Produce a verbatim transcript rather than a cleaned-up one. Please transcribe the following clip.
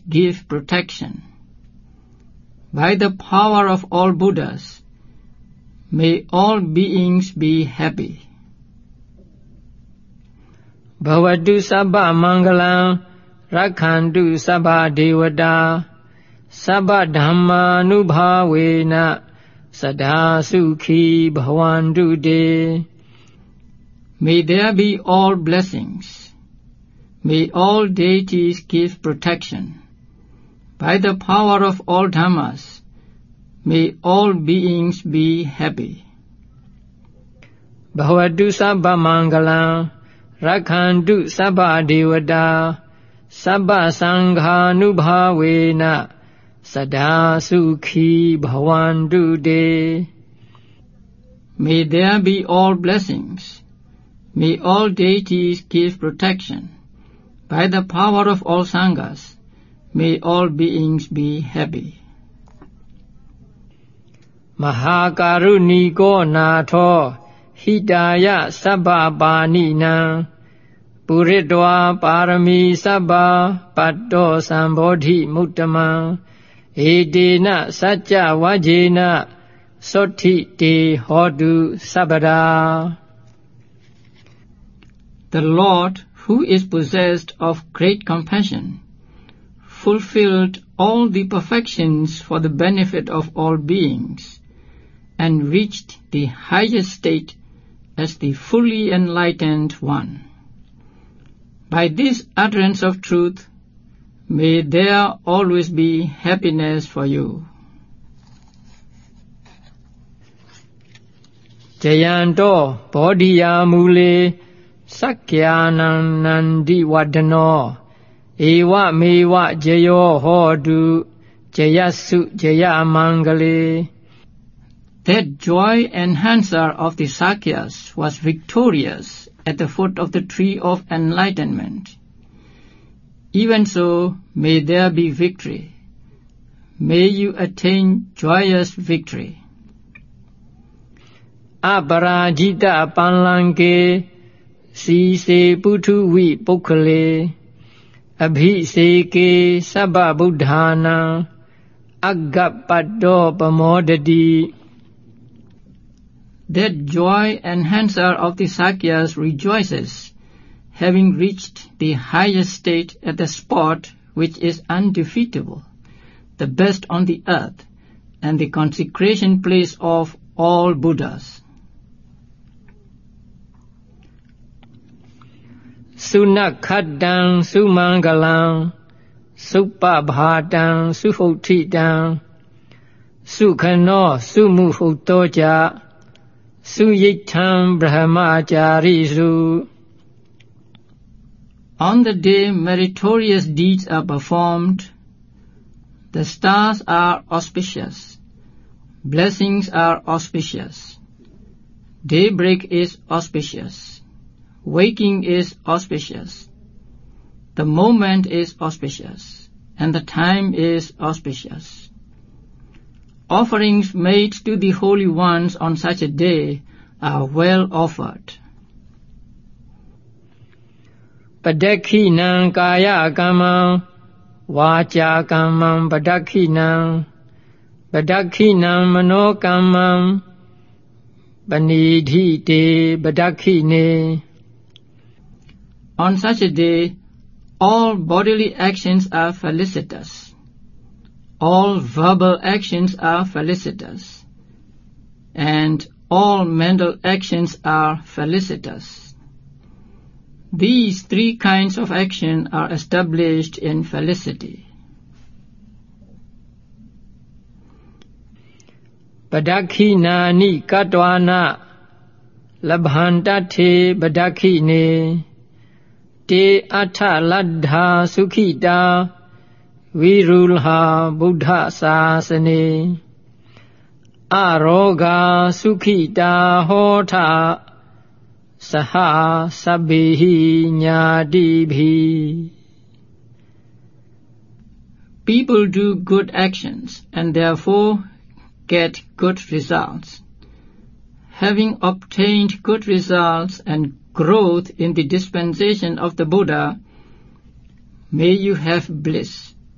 give protection. By the power of all Buddhas, may all beings be happy. Bhavatu sabba mangalam rakhantu sabba devata sabba dhamma nubhavena sada sukhi bhavantu te. May there be all blessings. May all deities give protection. By the power of all dhammas, may all beings be happy. Bhavatu sabba mangalam rakhantu sabba devata sabba sangha nubhavena sada sukhi bhavantu te. May there be all blessings. May all deities give protection. By the power of all sanghas, may all beings be happy. Mahakaruniko natho hidaya sabba paninam puritva parami sabba patto sambodhi muttamam edena sajja vajena sotti te hodu sabada. The Lord, who is possessed of great compassion, fulfilled all the perfections for the benefit of all beings, and reached the highest state as the fully enlightened one. By this utterance of truth, may there always be happiness for you. Jayanto bodhiya mule sakyanam nandi vadano ewa mewa jayo hodu jayasu jaya mangale. That joy enhancer of the Sakyas was victorious at the foot of the tree of enlightenment. Even so, may there be victory. May you attain joyous victory. Aparajita panlanke si se putu vi pukkale abhi se ke sabba buddhana aggapaddo pamodati. That joy enhancer of the Sakyas rejoices, having reached the highest state at the spot which is undefeatable, the best on the earth, and the consecration place of all Buddhas. Sunakhaddam sumangalam supabhatam suhothidam sukhano sumuhotoja suyitham brahmacharisu. On the day meritorious deeds are performed, the stars are auspicious, blessings are auspicious, daybreak is auspicious, waking is auspicious, the moment is auspicious, and the time is auspicious. Offerings made to the holy ones on such a day are well offered. Padakhinam kaya kamam vacha kamam padakhinam padakhinam mano kamam panidhi te padakhine. On such a day, all bodily actions are felicitous. All verbal actions are felicitous, and all mental actions are felicitous. These three kinds of action are established in felicity. Padakhinani katwana labhantate padakhine te atha ladha sukhita virulha buddha sasane aroga sukhita hotha saha sabbihi nyadibhi. People do good actions and therefore get good results. Having obtained good results and growth in the dispensation of the Buddha, may you have bliss.